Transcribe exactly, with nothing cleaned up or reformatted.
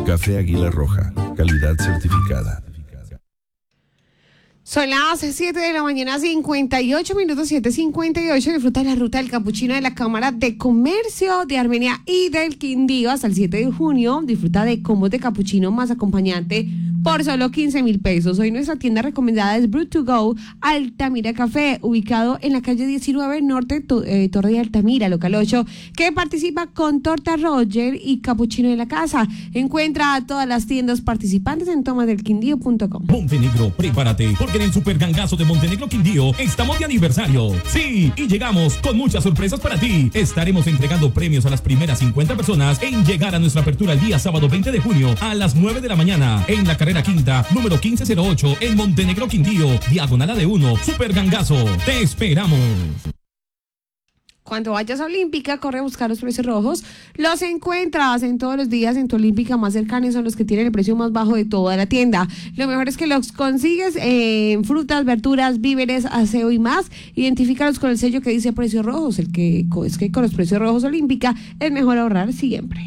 Café Águila Roja, calidad certificada. Son las siete de la mañana, cincuenta y ocho minutos, siete cincuenta y ocho. Disfruta de la ruta del capuchino de la Cámara de Comercio de Armenia y del Quindío hasta el siete de junio. Disfruta de combos de capuchino más acompañante por solo quince mil pesos. Hoy nuestra tienda recomendada es Brew to Go Altamira Café, ubicado en la calle diecinueve Norte, to, eh, Torre de Altamira, local ocho, que participa con Torta Roger y Capuchino de la Casa. Encuentra a todas las tiendas participantes en tomas del quindío punto com. Montenegro, prepárate, porque en el super gangazo de Montenegro Quindío estamos de aniversario. Sí, y llegamos con muchas sorpresas para ti. Estaremos entregando premios a las primeras cincuenta personas en llegar a nuestra apertura el día sábado veinte de junio a las nueve de la mañana en la carrera quinta, número quince cero ocho en Montenegro Quindío, diagonal A de uno, super gangazo. Te esperamos. Cuando vayas a Olímpica, corre a buscar los precios rojos. Los encuentras en todos los días en tu Olímpica más cercana y son los que tienen el precio más bajo de toda la tienda. Lo mejor es que los consigues en frutas, verduras, víveres, aseo y más. Identifícalos con el sello que dice precios rojos. El que es que con los precios rojos Olímpica es mejor ahorrar siempre.